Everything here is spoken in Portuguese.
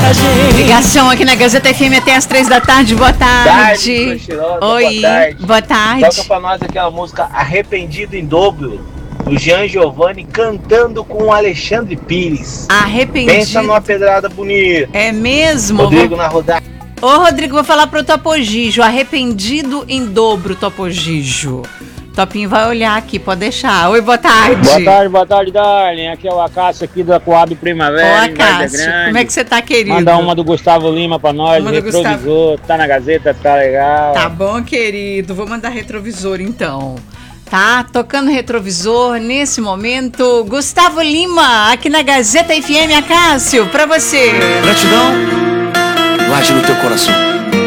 pra gente. Ligação aqui na Gazeta FM até as 3 da tarde. Boa tarde. Oi, boa tarde. Toca pra nós aquela música Arrependido em Dobro, do Jean Giovanni, cantando com o Alexandre Pires. Arrependido. Pensa numa pedrada bonita. É mesmo? Rodrigo na rodada. Ô, Rodrigo, vou falar pro Topogijo. Arrependido em dobro, Topogijo. Topinho vai olhar aqui, pode deixar. Oi, boa tarde. Boa tarde, Darling. Aqui é o Acácio aqui da Coab Primavera. Ô, Acácio, como é que você tá, querido? Manda uma do Gustavo Lima pra nós, retrovisor, tá na Gazeta, tá legal. Tá bom, querido, vou mandar retrovisor então. Tá, tocando retrovisor nesse momento, Gustavo Lima, aqui na Gazeta FM, Acácio, pra você. Gratidão, guarde no teu coração.